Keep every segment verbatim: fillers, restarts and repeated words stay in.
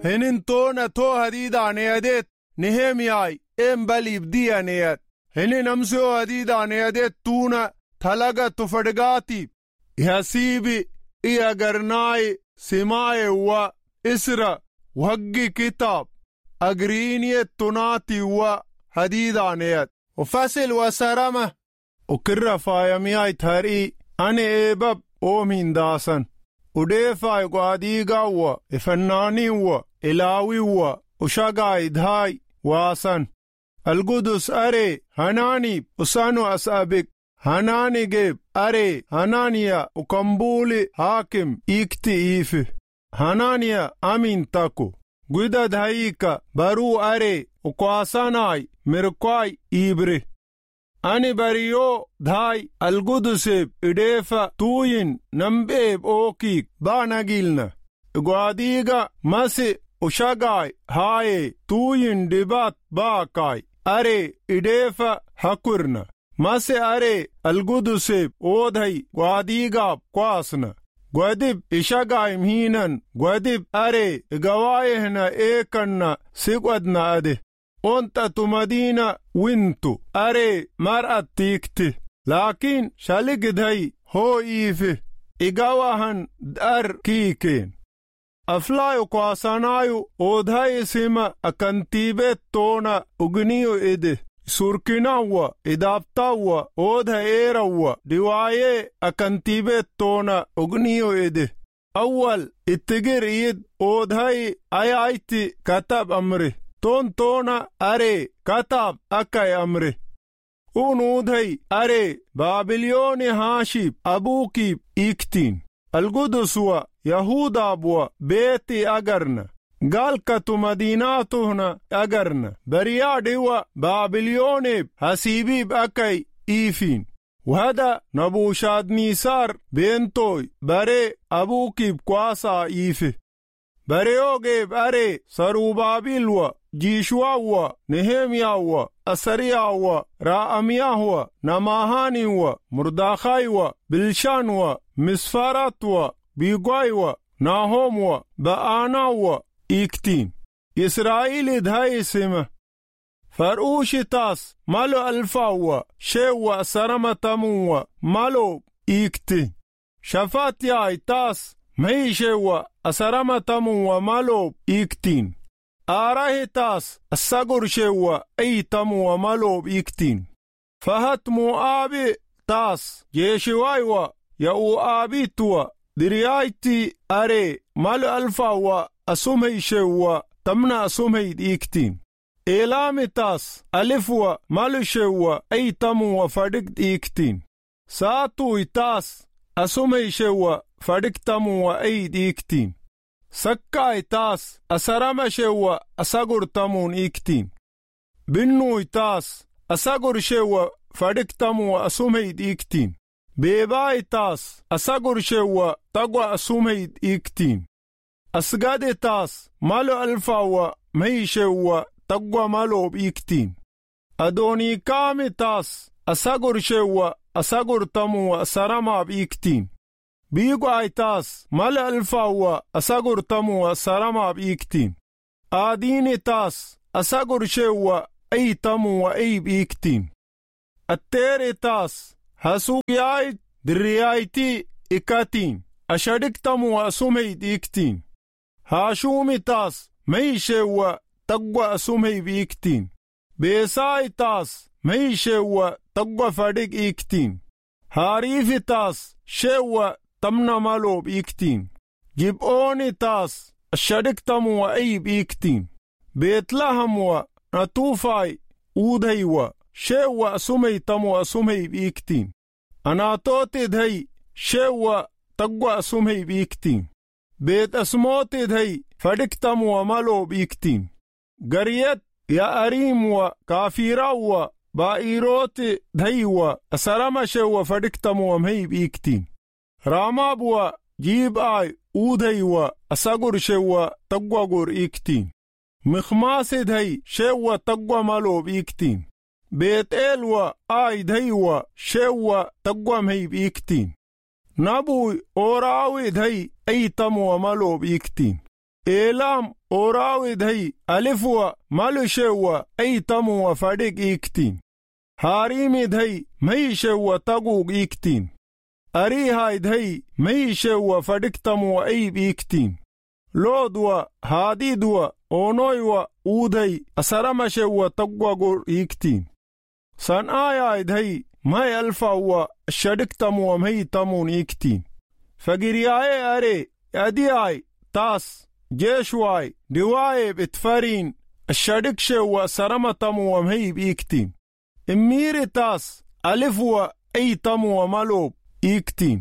هنين تونا تو هديدا نيادت نهمياي ام بلي بديا نياد هنين امسو هديدا نيادت تونا تلقى تفرقاتي ياسيبي إيا قرناي سماي و إسرا وحقي كتاب أقريني التناتي و هديدا نياد وفصل وسرمه وكرة فايمياي تهري أني إيباب أومين داسن وديفاي قاديقا و إفناني و إلاوي و وشاقاي دهاي واسن القدس أري هناني وسانو أسابك هناني جيب أري هنانيا وكمبولي حاكم إيكتي إيفي هنانيا أمين تاكو قيدة دهايكا برو أري وكواساناي مركواي إيبري أني بريو دهاي القدسيب إديفا توين نمبيب أوكيك باناقيلنا قواديغا مسي وشاقاي هاي توين دبات باكاي أري إديفا حكورنا مسي أري القدسيب أودهي قواديغا قواسنا قواديب إشاقاي مهينن قواديب أري إقوايهنا إيكنا سيقودنا أدي أنت تمدينة وينتو أري مرأة تيكتي لكن شالك دهي هو إيفي إقواهن دار كيكين أفلايو قواسانايو أودهاي سيما أكنتيبت تونا أغنيو إدي سوركيناوا إدابتاوا أودها إيراوا دواية أكنتيبت تونا أغنيو إدي أول اتجر إيد أودهاي آي آيتي كتاب أمري تون تونا أري كتاب أكاي أمري ونودهي أري بابليوني هاشيب أبوكيب إيكتين القدسوا يهودا بوا بيتي أغرنا قال كتو مديناتهنا أغرنا بريا ديوا بابليوني حسيبيب أكاي إيفين وهذا نبوشاد نيسار بنتوي بري أبوكيب كواسا إيفي بريو جيب أري سروبابيل و جيشوا و نهميا و أسريا و راميا و نماهاني و مرداخاي و بلشان و مسفارات و بيقاي و ناهوم و بآنا و إيكتين إسرائيل دهاي سمه فرؤوش تاس مالو ألفا و شو سرمتمو و مالو إيكتين شفات ياي تاس مهيشي و أسرمتمو و مالو إيكتين آراه تاس الساقر شو أي تمو و مالو إيكتين فهت مؤابي تاس جيشواي و يأو آبي تو دريايتي أري مالو ألفا و أسومهيشي و تمنا أسومهي إيكتين إيلامي تاس ألف و مالو شو أي تمو و فردك إيكتين ساتو تاس أسومهيشي و فردك تمو و أي إيكتين سكاي تاس أسرمشي و أساقر تمون إيكتين بنو تاس أساقر شو فردك تمو و أسومهي إيكتين بيباي تاس أساقر شو تقوى أسومهي إيكتين أسقاد تاس مالو ألفا و مهيشي و تقوى مالو بإيكتين أدوني كامي تاس أساقر شو أساقر تمو و أسرما بإيكتين بيقو آي تاس مال ألفا و أساقر تمو و أسرما بإيكتين آديني تاس أساقر شو أي تمو و أي بإيكتين التيري تاس هسوقياي دريايتي إكاتين أشارك تمو و أسومي إيكتين هاشومي تاس ميشي و تقوى أسومي بإيكتين بيساي تاس ميشي و تقوى فردق إيكتين هاريفي تاس شو تمنا مالو بإيكتين جيبوني تاس الشرك تمو أي بإيكتين بيتلهم و نتوفاي أودهي و شو أسومي تمو أسومي بإيكتين أنا توتي دهي شو تقوى أسومي بإيكتين بيت أسموتي دهي فردك تمو مالو بإيكتين قريت يا أريم و كافيرا و بائروتي دهي و أسرمش و فردك تمو مهي بإيكتين راماب و جيب آي أودهي و أساقر شو تقوى قر إيكتين مخماس دهي شو تقوى مالو بإيكتين بيت إل و آي دهي و شو تقوى مهي بإيكتين نابوي أوراوي دهي أي تمو مالو بإيكتين إيلام أوراوي دهي ألفوا مالشوا أي تموا فدق إيكتين هاريمي دهي ميشوا تقوق إيكتين أريهاي دهي ميشوا فدق تموا أي بإيكتين لودوا هاديدوا أونويوا أودهي أسرمشوا تقوق إيكتين سان آياي دهي ماي ألفوا شدق تموا مهي تمون إيكتين فقرياي أري أدياي تاس جيشواي دواي بتفرين الشدق شوا سرما تموا مهي بإيكتين اميري تاس ألفوا أي تموا ملوب إيكتين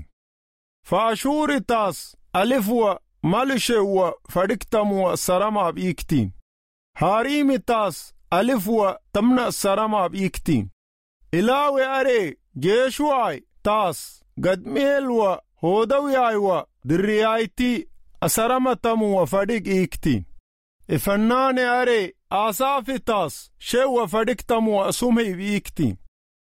فاشوري تاس ألفوا مالشوا فدق تموا سرما بإيكتين هاريمي تاس ألفوا تمنا سرما بإيكتين إلاوي أري جيشواي تاس قد ميلوا هودويايوا دريايتي أسرما تموا فدق إيكتين إفناني أري آسافي تاس شوا فدق تموا أسومي بإيكتين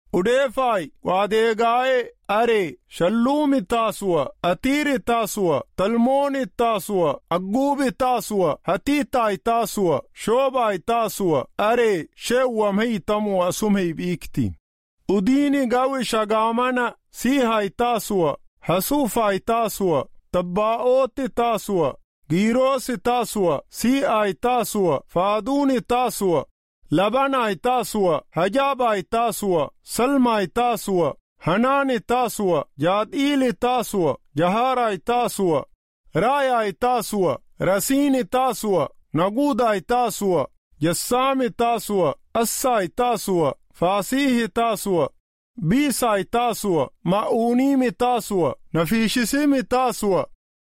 وديفاي واديغاي أري شلومي تاسوا أتيري تاسوا تلموني تاسوا أقوبي تاسوا هتيتاي تاسوا شوباي تاسوا أري شوا مهي تموا أسومي بإيكتين وديني قوي شغامانا سيهاي تاسوا حسوفاي تاسوا تباؤوتي تاسوا غيروسي تاسوا سيهاي تاسوا فادوني تاسوا لبناي تاسوا حجاباي تاسوا سلماي تاسوا حناني تاسوا جادئيلي تاسوا جهاراي تاسوا راياي تاسوا رسيني تاسوا نقوداي تاسوا جسامي تاسوا أساي تاسوا فاسيه تاسوا بيساي تاسوا ماونيمي تاسوا نفيشسيمي تاسوا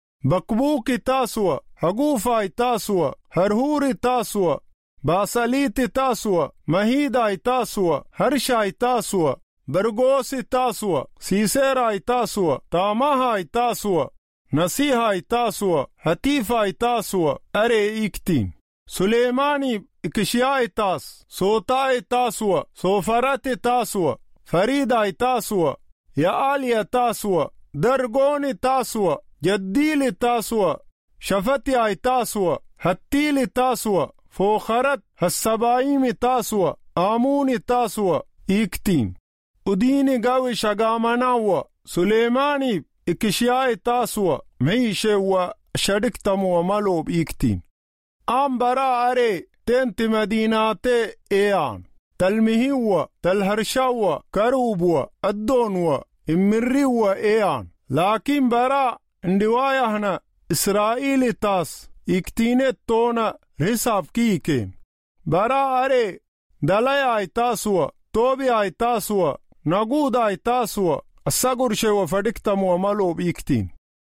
بكبوكي تاسوا حقوفاي تاسوا هرهوري تاسوا باساليتي تاسوا مهيداي تاسوا هرشاي تاسوا برغوسي تاسوا سيسيراي تاسوا تاماهاي تاسوا نسيهاي تاسوا هتيفاي تاسوا أري إيكتين سليماني إكشياي تاس سوتاي تاسوا سوفراتي تاسوا فريداي تاسوا يا آليا تاسوا درغوني تاسوا جديلي تاسوا شفتياي تاسوا هتيلي تاسوا فوخرت هالسبايمي تاسوا آموني تاسوا إيكتين وديني قوي شغامناوا سليماني إكشياي تاسوا ميشوا شدك تموا ملوب إيكتين آم برا أري تنت مديناتي إيان تلمهيوا تلهرشاوا كروبوا الدونوا امريوا إيان لكن برا اندوايا هنا إسرائيلي تاس إيكتيني تونا حساب كيكين برا أري دلايا تاسوا توبيا تاسوا نقودا تاسوا الساقر شوا فدكتموا ملوب إيكتين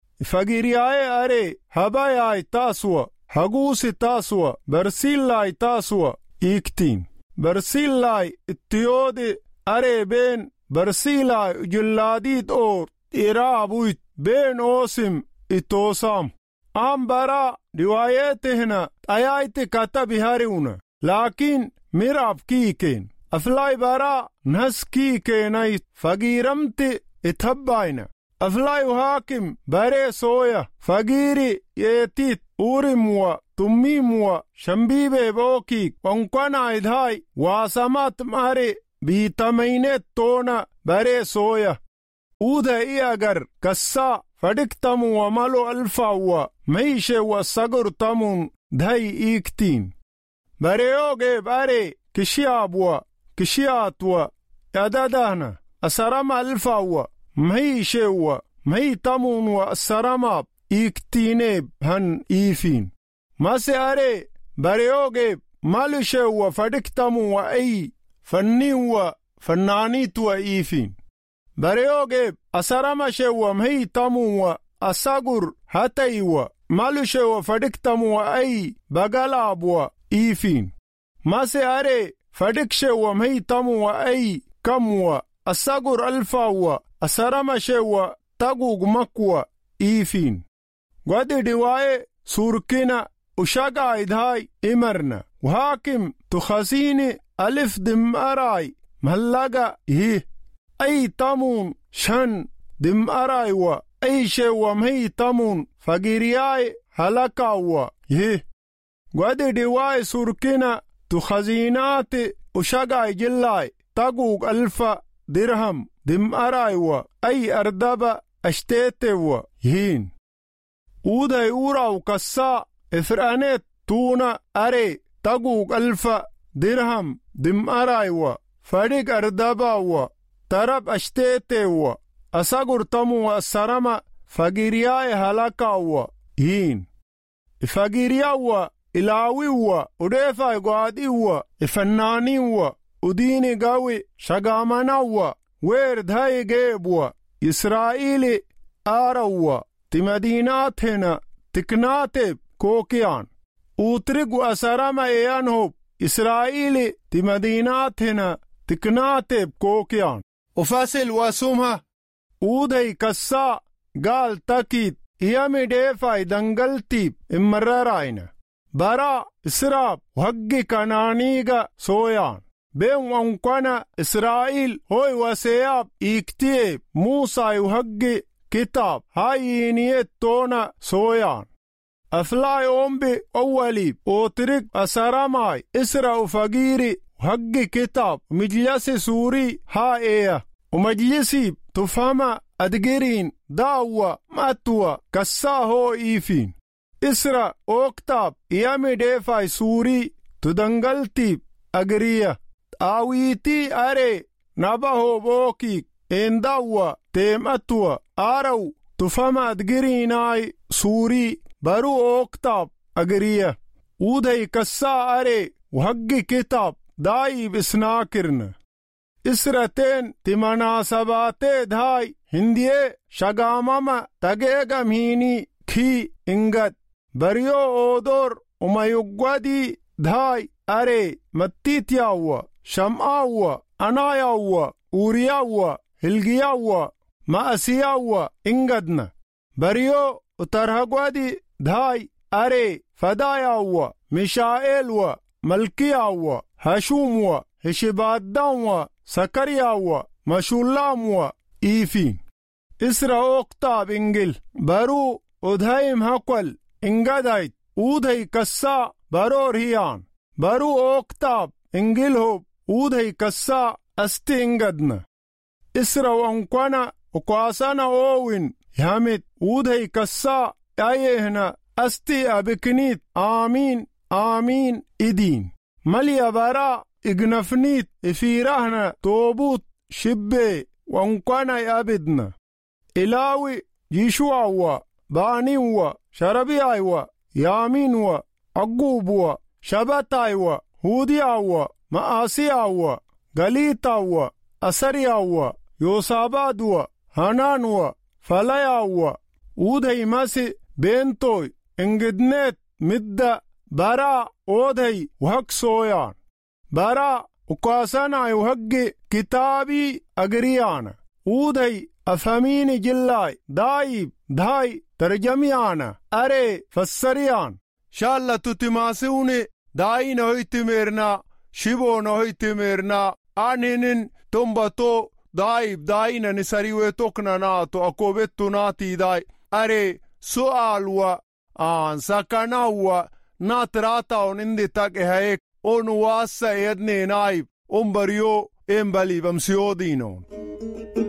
فقيرياي أري هبايا تاسوا حقوسي تاسوا برسيلاي تاسوا إيكتين برسيلاي التيودي أري بين برسيلاي جلاديد أور إرابويت بين أوسم إتوسام آم برا روايتهنا آيات كتب هاريونا لكن مراب كيكين أفلاي برا نس كيكيناي فقيرمت اتهباينا أفلاي حاكم بري سويا فقيري يتيت أورموا تميموا شمبيبي بوكي وانقنا إدهاي واسمات ماري بيتمينت تونا بري سويا اوده ای اگر کسا فدکتمو و ملو الفاوا میشه و سگر تمون دهی ایکتین بریوگه بری کشیابوا کشیاتوا یادادانا اسرام الفاوا میشه و می تمون و اسرام ایکتینه هن ایفین ماسی اره بریوگه ملشه و فدکتمو و ای فنی و فنانیت و ایفین بريوغي أسرمش ومهي تمو أساقر هتي ومالش وفدك تمو أي بغلاب وإيفين ماسي أري فدكش ومهي تمو أي كم أساقر ألفا وأسرمش وتقوق مكو إيفين قد دواي سوركنا وشاقا إدهاي إمرنا وهاكم تخزيني ألف دم أراي مهلقا إيه أي تمون شن دم أرايوا أي شيء ومهي تمون فقيرياي هلكاوا يه قد دواي سركنا تخزينات وشقاي جلاي تقوق ألف درهم دم أرايوا أي أردب أشتيتوا يهين ودا يورا وكسا إفرانيت تونا أري تقوق ألف درهم دم أرايوا فريق أردبا ترب أشتيتوا أساقر تمو السرما فقيرياي هلاكا يهين فقيريا إلاوي وديفا قادي إفناني وديني قوي شقامنا ويرد هاي جيب إسرائيلي آروا تمدينات هنا تكناتب كوكيان وترق أسرما إيانهب إسرائيلي تمدينات هنا تكناتب كوكيان وفاسل واسمها ودهي كسا قال تاكيد يامي ديفاي دنگلتيب امرراينا برا اسراب وحق كنانيغا سويان بين وانقنا إسرائيل هوي وسياب اكتيب موسى وحق كتاب هاي نيت تونا سويان أفلاي أمبي أولي أوترق أسراماي إسرا وفقيري وحق كتاب مجلس سوري هاي ومجلسي تفهم أدقرين داوة ماتوة كساهو إيفين إسرا أوكتاب يامي ديفاي سوري تدنگلتيب أغرية آويتي أري نباهو بوكيك إن داوة تيماتوة آرو تفهم أدقريناي سوري برو أوكتاب أغرية ودهي كسا أري وحق كتاب دايب إسناكرن إسرتين تمناسباتي دهاي هندية شغامما تغيغم هيني كي انگد بريو اودور وميقودي دهاي أري متيتياوا شمعاوا أناياوا أورياوا هلغياوا مأسياوا انگدنا بريو وترهقودي دهاي أري فداياوا مشائلوا ملكياوا هشوموا هشباداوا سكرياوا مشولاموا إيفين إسرا أوكتاب إنجل برو ودهيم هقل إنجدايت ودهي كسا برور هيان برو أوكتاب إنجلهوب ودهي كسا أستي إنجدنا إسرا وانقوانا وقواسانا أوين يامت ودهي كسا أيهنا أستي أبكنيت آمين آمين إدين مليا برا إغنفنيت إفيرهنا توبوت شبه وانقوانا يابدنا إلاوي يشوعوا بانيوا شربيعوا يامينوا أقوبوا شبتايوا هودياوا مآسياوا غليتاوا أسرياوا يوسابادوا هنانوا فلاياوا ودهي ماسي بنتوي انجدنت مدى برا ودهي وحق سويان برا وقاسنا يوحق كتابي أغريانا ودهي أفهميني جلاي دايب داي ترجميانا أري فسريان شالله تتماسوني داي نهيت ميرنا شبو نهيت ميرنا آنين تنبتو دايب داينا نسريوه توكنا ناتو أكوبتو ناتي داي أري سؤالوا آن سكناوا ناتراتاو نندي تاك هيك ونواسا يدني نايب أمبريو إمبالي بمسيو دينون